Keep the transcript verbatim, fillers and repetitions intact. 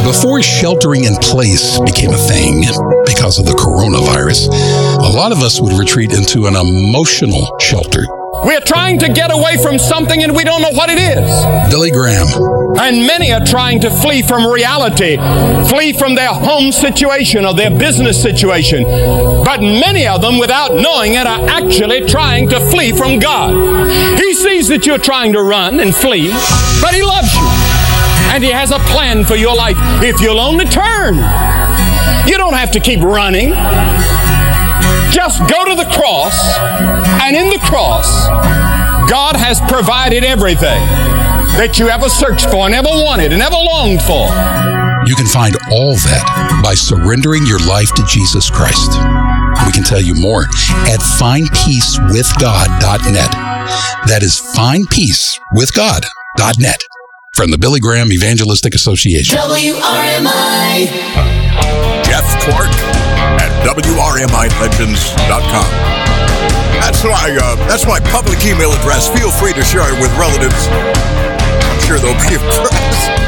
Before sheltering in place became a thing because of the coronavirus, a lot of us would retreat into an emotional shelter. We're trying to get away from something and we don't know what it is. Billy Graham. And many are trying to flee from reality, flee from their home situation or their business situation. But many of them, without knowing it, are actually trying to flee from God. He sees that you're trying to run and flee, but He loves you. And He has a plan for your life if you'll only turn. You don't have to keep running. Just go to the cross, and in the cross, God has provided everything that you ever searched for and ever wanted and ever longed for. You can find all that by surrendering your life to Jesus Christ. We can tell you more at find peace with god dot net. That is find peace with god dot net from the Billy Graham Evangelistic Association. W R M I. Jeff Clark at W R M I Legends dot com. That's my, uh, that's my public email address. Feel free to share it with relatives. I'm sure they'll be impressed.